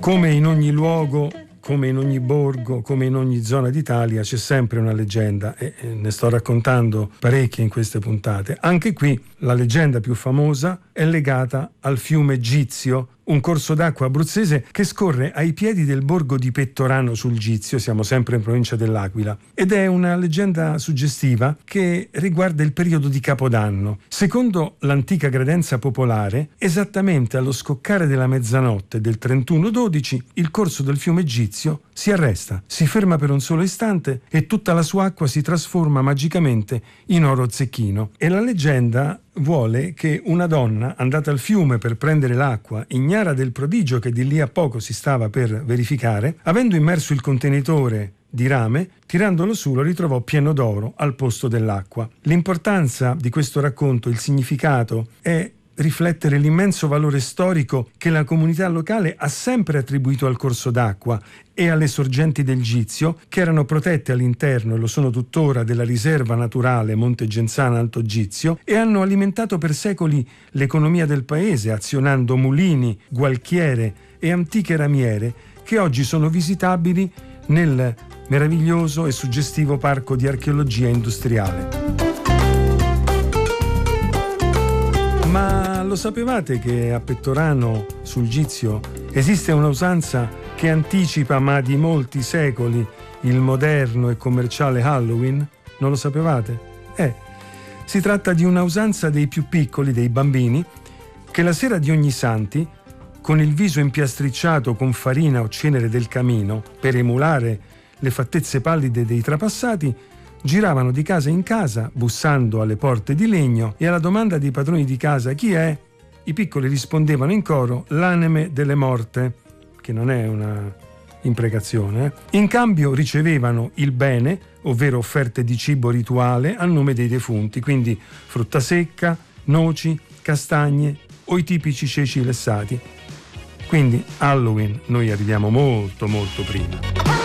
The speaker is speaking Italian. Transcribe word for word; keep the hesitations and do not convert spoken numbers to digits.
Come in ogni luogo, come in ogni borgo, come in ogni zona d'Italia, c'è sempre una leggenda e ne sto raccontando parecchie in queste puntate. Anche qui la leggenda più famosa è legata al fiume Gizio, un corso d'acqua abruzzese che scorre ai piedi del borgo di Pettorano sul Gizio, siamo sempre in provincia dell'Aquila, ed è una leggenda suggestiva che riguarda il periodo di Capodanno. Secondo l'antica credenza popolare, esattamente allo scoccare della mezzanotte del trentuno dodici, il corso del fiume Gizio si arresta, si ferma per un solo istante e tutta la sua acqua si trasforma magicamente in oro zecchino. E la leggenda vuole che una donna andata al fiume per prendere l'acqua, ignara del prodigio che di lì a poco si stava per verificare, avendo immerso il contenitore di rame, tirandolo su lo ritrovò pieno d'oro al posto dell'acqua. L'importanza di questo racconto, il significato, è riflettere l'immenso valore storico che la comunità locale ha sempre attribuito al corso d'acqua e alle sorgenti del Gizio, che erano protette all'interno, e lo sono tuttora, della riserva naturale Monte Genzana Alto Gizio, e hanno alimentato per secoli l'economia del paese, azionando mulini, gualchiere e antiche ramiere che oggi sono visitabili nel meraviglioso e suggestivo parco di archeologia industriale. Ma lo sapevate che a Pettorano sul Gizio esiste una usanza che anticipa, ma di molti secoli, il moderno e commerciale Halloween? Non lo sapevate? Eh, si tratta di una usanza dei più piccoli, dei bambini, che la sera di Ognissanti, con il viso impiastricciato con farina o cenere del camino, per emulare le fattezze pallide dei trapassati, giravano di casa in casa, bussando alle porte di legno, e alla domanda dei padroni di casa «Chi è?», i piccoli rispondevano in coro «L'anime delle morte», che non è una imprecazione. Eh? In cambio ricevevano il bene, ovvero offerte di cibo rituale a nome dei defunti, quindi frutta secca, noci, castagne o i tipici ceci lessati. Quindi Halloween noi arriviamo molto molto prima.